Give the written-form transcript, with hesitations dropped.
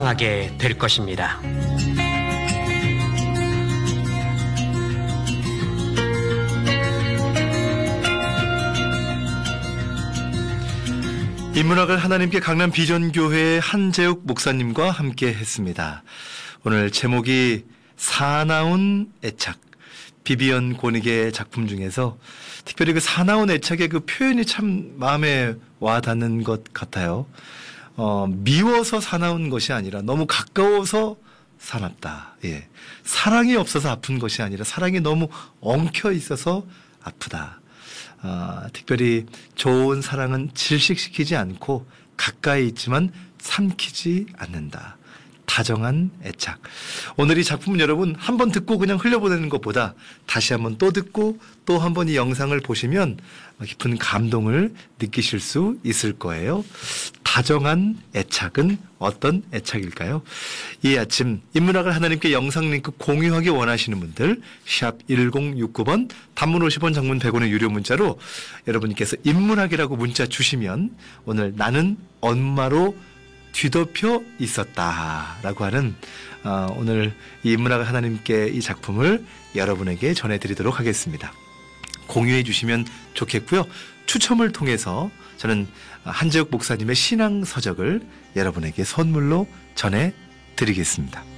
하게 될 것입니다. 인문학을 하나님께 강남 비전교회의 한재욱 목사님과 함께 했습니다. 오늘 제목이 사나운 애착, 비비언 고닉의 작품 중에서 특별히 그 사나운 애착의 그 표현이 참 마음에 와닿는 것 같아요. 미워서 사나운 것이 아니라 너무 가까워서 사납다. 예. 사랑이 없어서 아픈 것이 아니라 사랑이 너무 엉켜 있어서 아프다. 특별히 좋은 사랑은 질식시키지 않고 가까이 있지만 삼키지 않는다. 다정한 애착. 오늘 이 작품은 여러분 한 번 듣고 그냥 흘려보내는 것보다 다시 한번 또 듣고 또 한 번 이 영상을 보시면 깊은 감동을 느끼실 수 있을 거예요. 다정한 애착은 어떤 애착일까요? 이 아침 인문학을 하나님께 영상 링크 공유하기 원하시는 분들 샵 1069번 단문 50원 장문 100원의 유료 문자로 여러분께서 인문학이라고 문자 주시면 오늘 나는 엄마로 뒤덮여 있었다라고 하는 오늘 이 인문학을 하나님께 이 작품을 여러분에게 전해드리도록 하겠습니다. 공유해 주시면 좋겠고요. 추첨을 통해서 저는 한재욱 목사님의 신앙서적을 여러분에게 선물로 전해드리겠습니다.